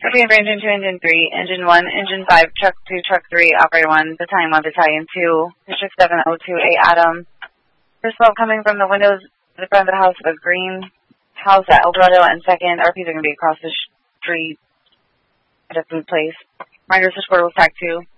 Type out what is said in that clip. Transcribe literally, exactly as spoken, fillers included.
Repeating for engine two, engine three, engine one, engine five, truck two, truck three, operator one, battalion one, battalion two, district seven oh two A Adam. First smoke coming from the windows in the front of the house of a green house at Eldorado, and second, R Ps are going to be across the street at a food place. Reminder, switchboard was tac two.